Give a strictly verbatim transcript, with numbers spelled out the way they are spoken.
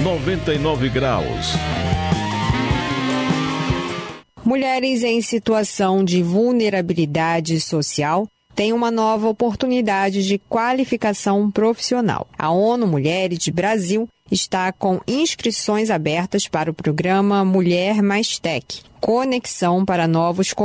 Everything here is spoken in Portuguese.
noventa e nove graus. Mulheres em situação de vulnerabilidade social têm uma nova oportunidade de qualificação profissional. A ONU Mulheres Brasil está com inscrições abertas para o programa Mulher Mais Tech, Conexão para Novos